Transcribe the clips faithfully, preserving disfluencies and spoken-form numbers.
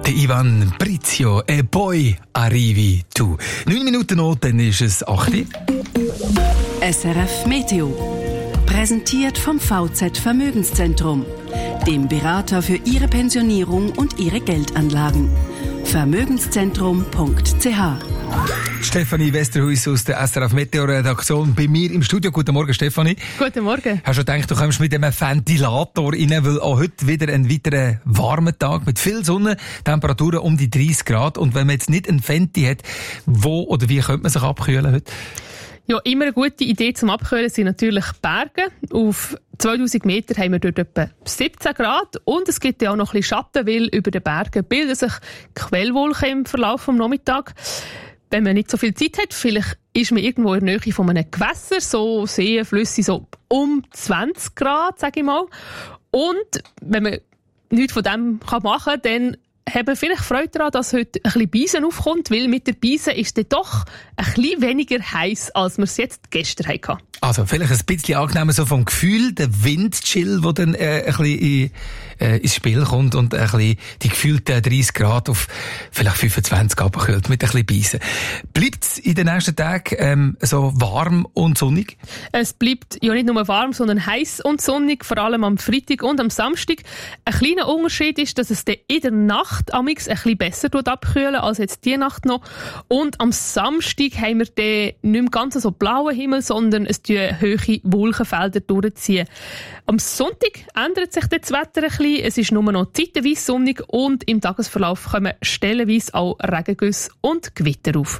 Der Ivan Brizio e poi arrivi tu. Neun Minuten noch, dann ist es acht. S R F Meteo. Präsentiert vom V Z Vermögenszentrum, dem Berater für Ihre Pensionierung und Ihre Geldanlagen. Vermögenszentrum punkt c h. Stefanie Westerhuis aus der S R F Meteo-Redaktion bei mir im Studio. Guten Morgen, Stefanie. Guten Morgen. Hast du gedacht, du kommst mit einem Ventilator rein, weil auch heute wieder ein weiterer warmer Tag mit viel Sonne, Temperaturen um die dreißig Grad. Und wenn man jetzt nicht ein Fenti hat, wo oder wie könnte man sich abkühlen heute? Ja, immer eine gute Idee zum Abkühlen sind natürlich Berge. Auf zweitausend Meter haben wir dort etwa siebzehn Grad. Und es gibt ja auch noch ein bisschen Schatten, weil über den Bergen bilden sich Quellwolken im Verlauf des Nachmittags. Wenn man nicht so viel Zeit hat, vielleicht ist man irgendwo in der Nähe von einem Gewässer, so Seen, Flüsse, so um zwanzig Grad, sage ich mal. Und wenn man nichts von dem machen kann, dann haben wir vielleicht Freude daran, dass heute ein bisschen Beisen aufkommt, weil mit der Beisen ist es doch ein bisschen weniger heiß, als wir es jetzt gestern hatten. Also vielleicht ein bisschen angenehmer so vom Gefühl, der Windchill, der dann äh, ein bisschen in, äh, ins Spiel kommt und ein bisschen die gefühlten dreißig Grad auf vielleicht fünfundzwanzig abkühlt mit ein bisschen Beisen. Bleibt es in den nächsten Tagen ähm, so warm und sonnig? Es bleibt ja nicht nur warm, sondern heiß und sonnig, vor allem am Freitag und am Samstag. Ein kleiner Unterschied ist, dass es dann in der Nacht amix ein bisschen besser abkühlen als jetzt die Nacht noch. Und am Samstag haben wir dann nicht mehr ganz so blauen Himmel, sondern es die hohe Wolkenfelder durchziehen. Am Sonntag ändert sich das Wetter ein bisschen. Es ist nur noch zeitweise sonnig und im Tagesverlauf kommen stellenweise auch Regengüsse und Gewitter auf.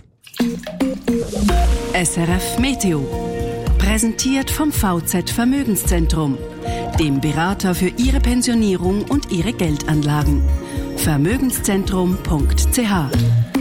S R F Meteo. Präsentiert vom V Z Vermögenszentrum, dem Berater für Ihre Pensionierung und Ihre Geldanlagen. Vermögenszentrum punkt c h.